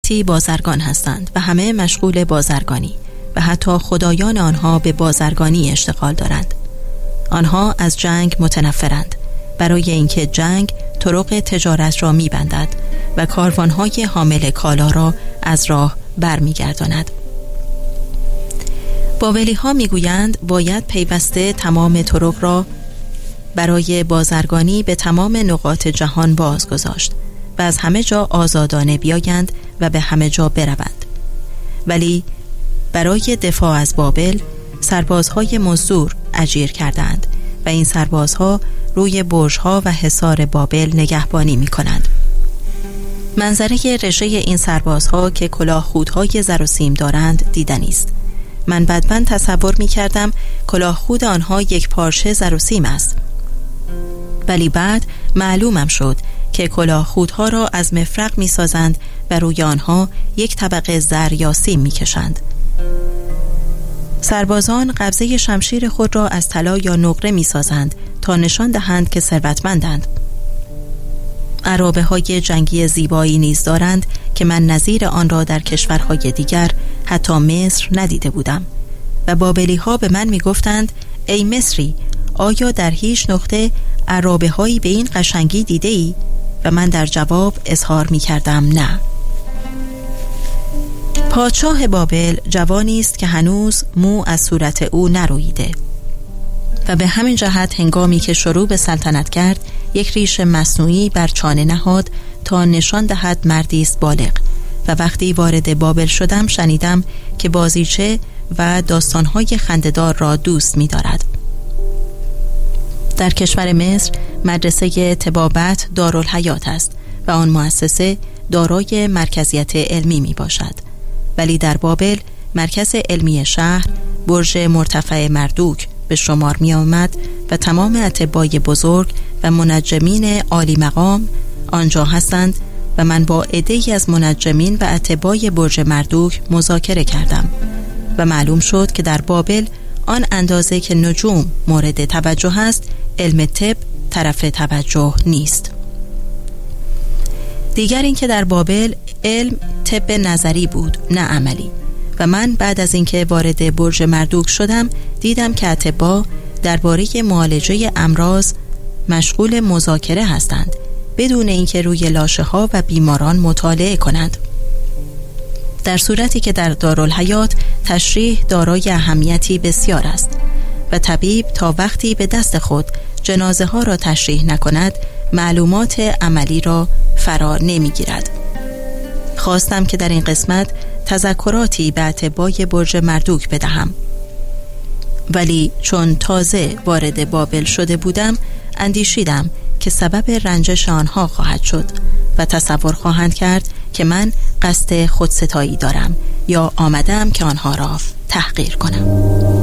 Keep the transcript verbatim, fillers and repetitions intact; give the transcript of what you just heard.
سلطنتی بازرگان هستند و همه مشغول بازرگانی و حتی خدایان آنها به بازرگانی اشتغال دارند. آنها از جنگ متنفرند، برای اینکه جنگ طرق تجارت را می‌بندد و کاروانهای حامل کالا را از راه برمیگرداند. بابلی ها میگویند باید پیوسته تمام طرق را برای بازرگانی به تمام نقاط جهان بازگذاشت و از همه جا آزادانه بیایند و به همه جا بروند. ولی برای دفاع از بابل سربازهای مزدور اجیر کردند و این سربازها روی برج‌ها و حصار بابل نگهبانی می‌کنند. منظره رژه این سربازها که کلاهخودهای زر و سیم دارند دیدنی است. من بدبن تصور می‌کردم کلاهخود آنها یک پارچه زر و سیم است، ولی بعد معلومم شد که کلاهخودها را از مفرق می‌سازند و روی آنها یک طبقه زر یا سیم می‌کشند. سربازان قبضه شمشیر خود را از طلا یا نقره می‌سازند تا نشان دهند که ثروتمندند. عرابه های جنگی زیبایی نیز دارند که من نظیر آن را در کشورهای دیگر حتی مصر ندیده بودم و بابلی ها به من می گفتند ای مصری، آیا در هیچ نقطه عرابه هایی به این قشنگی دیده ای؟ و من در جواب اظهار می کردم نه. پادشاه بابل جوانی است که هنوز مو از صورت او نرویده و به همین جهت هنگامی که شروع به سلطنت کرد یک ریش مصنوعی بر چانه نهاد تا نشان دهد مردی است بالغ و وقتی وارد بابل شدم شنیدم که بازیچه و داستانهای خنده‌دار را دوست می دارد. در کشور مصر مدرسه طبابت دارالحیات است و آن مؤسسه دارای مرکزیت علمی می باشد، ولی در بابل مرکز علمی شهر برج مرتفع مردوک به شمار می آمد و تمام اطبای بزرگ و منجمین عالی مقام آنجا هستند و من با عده‌ای از منجمین و اطبای برج مردوک مذاکره کردم و معلوم شد که در بابل آن اندازه که نجوم مورد توجه است، علم طب طرف توجه نیست. دیگر این که در بابل علم طب نظری بود نه عملی و من بعد از اینکه وارد برج مردوک شدم دیدم که اطباء درباره معالجه امراض مشغول مذاکره هستند بدون اینکه روی لاشه ها و بیماران مطالعه کنند، در صورتی که در دارالحیات تشریح دارای اهمیتی بسیار است و طبیب تا وقتی به دست خود جنازه ها را تشریح نکند معلومات عملی را فرا نمیگیرد. خواستم که در این قسمت تذکراتی به اطبای برج مردوک بدهم، ولی چون تازه وارد بابل شده بودم اندیشیدم که سبب رنجش آنها خواهد شد و تصور خواهند کرد که من قصد خودستایی دارم یا آمدم که آنها را تحقیر کنم.